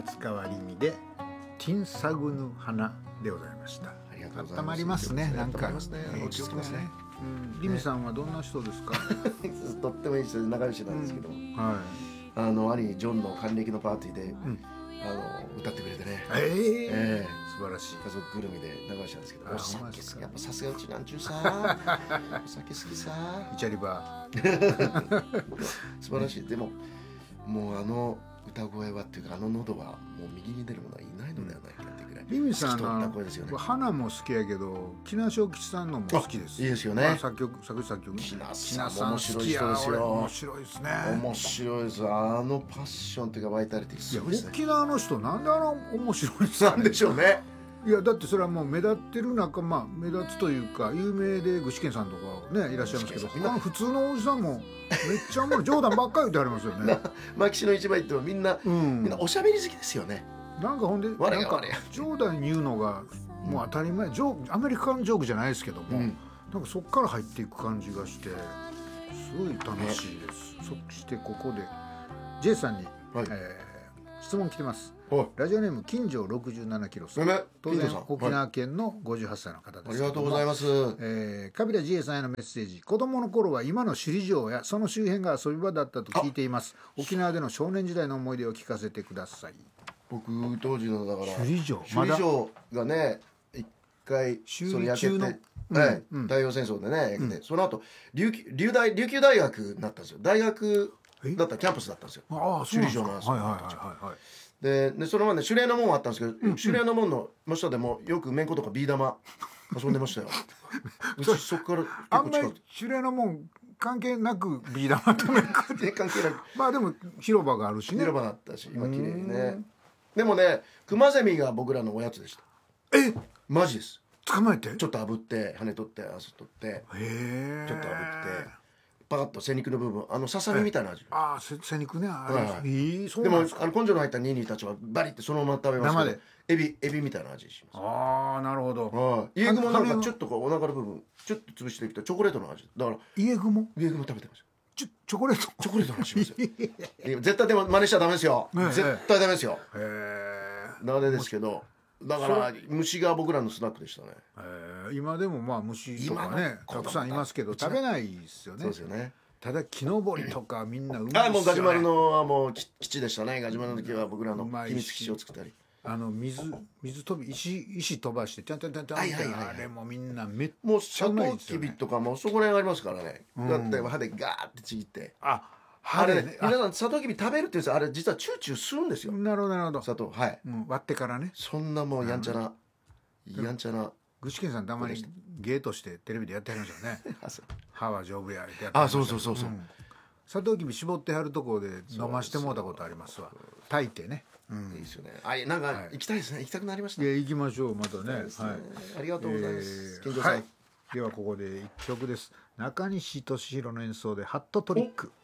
夏川りみでティンサグヌ花でございました。 ありがとうございます。 温まりますね。なんか落ち着きますね。 りみさんはどんな人ですか？ とってもいい人で仲良しなんですけど、 は兄ジョンの還暦のパーティーで、歌ってくれてね。 素晴らしい。 家族ぐるみで仲良しなんですけど、お酒好き、やっぱさすがうちなんちゅうさ、お酒好きさ。 イチャリバ素晴らしい。でももう歌声はっていうか喉はもう右に出る者はいないのではないかっていうぐらい。 りみさんの花も好きやけど、木梨正吉さんのも好きです。 いいですよね。 作詞作曲。 木梨さん面白い人ですよ。 面白いですね。 面白いです。パッションというかバイタリティすごいですね。 沖縄の人なんで面白いですかね。 なんでしょうね。 いやだってそれはもう目立ってる中、目立つというか有名で具志堅さんとかねいらっしゃいますけど、他の普通のおじさんもめっちゃ冗談ばっかり言ってありますよね。 牧師の市場行ってもみんなおしゃべり好きですよね。 なんかほんでなんか冗談言うのがもう当たり前、アメリカンジョークじゃないですけども、なんかそこから入っていく感じがしてすごい楽しいです。そしてここで J さんに、質問来てます。ラジオネーム金城67キロさん、当然沖縄県の58歳の方です。 ありがとうございます。 カビラ J さんへのメッセージ。子供の頃は今の首里城やその周辺が遊び場だったと聞いています。沖縄での少年時代の思い出を聞かせてください。 僕当時のだから首里城がね一回それ焼けて、太平洋戦争でね焼けて、その後琉球大学になったんですよ。大学だったキャンパスだったんですよ。首里城のでその前ね守礼の門あったんですけど、守礼の門の真下でもよくめんことかビー玉遊んでましたよ。うちそこからあんまり守礼の門関係なくビー玉とめんこ関係なくでも広場があるしね。 広場があったし今綺麗にね。でもねクマゼミが僕らのおやつでした。マジです。 捕まえてちょっと炙って羽取って汗取ってちょっと炙ってパカッと背肉の部分ささみみたいな味。 背肉ね。 でも根性の入ったニーニーたちはバリってそのまま食べますけどエビみたいな味します。 なるほど。 イエグもなんかちょっとお腹の部分ちょっと潰していくとチョコレートの味だから。 イエグも食べてますよ。 チョコレートの味しますよ。絶対でも真似しちゃダメですよ。絶対ダメですよ。ダメですけど、だから虫が僕らのスナックでしたね。 今でも虫とかねたくさんいますけど食べないですよね。 そうですよね。 ただ木登りとかみんなうまいですよね。 もうガジュマルのはもう基地でしたね。ガジュマルの時は僕らの秘密基地を作ったり、 水飛び石飛ばしてちゃんってあれもみんなめっもうちゃうまいサトウですよね。 キビとかもそこら辺ありますからね。だって歯でガーってちぎってあれね、 皆さんサトウキビ食べるって言うんですよ。あれ実はチューチュー吸うんですよ。 なるほど砂糖割ってからね。 そんなもうやんちゃな具志堅さんたまに芸としてテレビでやってはりましたよね。歯は丈夫やってやってそうサトウキビ絞ってはるところで飲ましてもうたことありますわ。炊いてね。 いいですよね。なんか行きたいですね。行きたくなりました。 行きましょうまたね。 ありがとうございます。金城さん。 ではここで一曲です。中西俊弘の演奏でハットトリック。